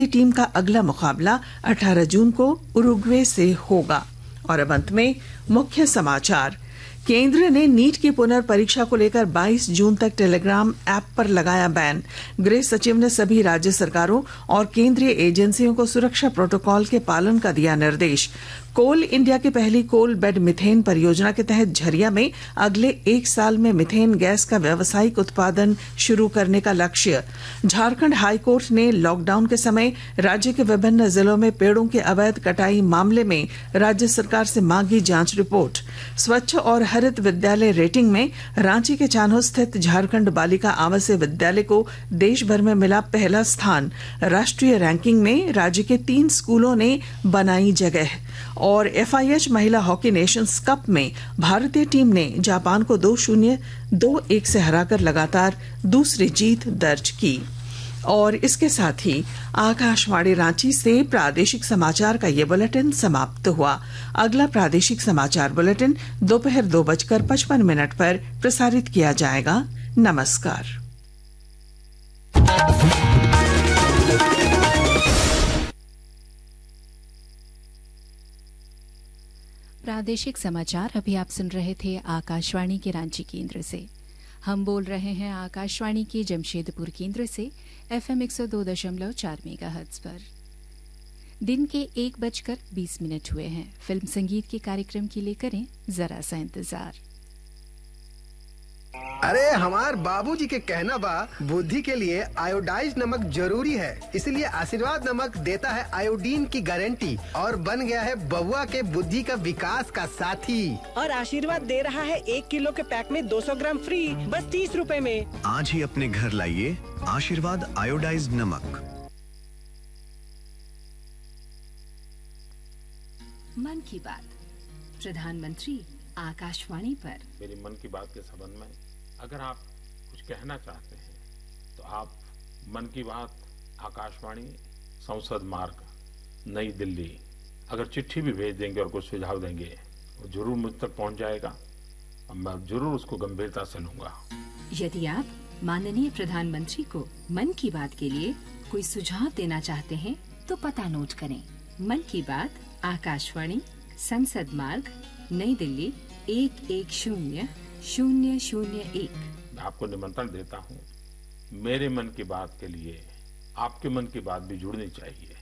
Team का अगला मुकाबला 18 जून को उरुग्वे से होगा। और अब अंत में मुख्य समाचार। केंद्र ने नीट की पुनर्परीक्षा को लेकर 22 जून तक टेलीग्राम ऐप पर लगाया बैन। गृह सचिव ने सभी राज्य सरकारों और केंद्रीय एजेंसियों को सुरक्षा प्रोटोकॉल के पालन का दिया निर्देश। कोल इंडिया की पहली कोल बेड मिथेन परियोजना के तहत झरिया में अगले 1 साल में मिथेन गैस का व्यावसायिक उत्पादन शुरू करने का लक्ष्य। झारखंड हाईकोर्ट ने लॉकडाउन के समय राज्य के विभिन्न जिलों में पेड़ों की अवैध कटाई मामले में राज्य सरकार से मांगी जांच रिपोर्ट। स्वच्छ और हरित विद्यालय रेटिंग में रांची के चान्हो स्थित झारखंड बालिका आवासीय विद्यालय को देश भर में मिला पहला स्थान। राष्ट्रीय रैंकिंग में राज्य के 3 स्कूलों ने बनाई जगह। और FIH महिला हॉकी नेशंस कप में भारतीय टीम ने जापान को 2-0, 2-1 से हराकर लगातार दूसरी जीत दर्ज की। और इसके साथ ही आकाशवाणी रांची से प्रादेशिक समाचार का ये बुलेटिन समाप्त हुआ। अगला प्रादेशिक समाचार बुलेटिन दोपहर 2:55 पर प्रसारित किया जाएगा। नमस्कार। प्रादेशिक समाचार अभी आप सुन रहे थे आकाशवाणी के रांची केंद्र से। हम बोल रहे हैं आकाशवाणी के जमशेदपुर केंद्र से FM 102.4 मेगाहर्ट्ज पर। दिन के 1:20 हुए हैं। फिल्म संगीत के कार्यक्रम के लिए करें जरा सा इंतजार। अरे हमार बाबूजी के कहना बा बुद्धि के लिए आयोडाइज नमक जरूरी है, इसलिए आशीर्वाद नमक देता है आयोडीन की गारंटी और बन गया है बबुआ के बुद्धि का विकास का साथी। और आशीर्वाद दे रहा है 1 किलो के पैक में 200 ग्राम फ्री, बस 30 रुपए में। आज ही अपने घर लाइए आशीर्वाद आयोडाइज नमक। मन की बात, प्रधानमंत्री आकाशवाणी पर। मेरी मन की बात के संबंध में अगर आप कुछ कहना चाहते हैं तो आप मन की बात आकाशवाणी संसद मार्ग नई दिल्ली अगर चिट्ठी भी भेज देंगे और कुछ सुझाव देंगे वो जरूर मुझ तक पहुंच जाएगा और मैं जरूर उसको गंभीरता से लूंगा। यदि आप माननीय प्रधानमंत्री को मन की बात के लिए कोई सुझाव देना चाहते हैं तो पता नोट करें। मन की बात आकाशवाणी संसद मार्ग नई दिल्ली 110-001। मैं आपको निमंत्रण देता हूँ। मेरे मन की बात के लिए आपके मन की बात भी जुड़नी चाहिए।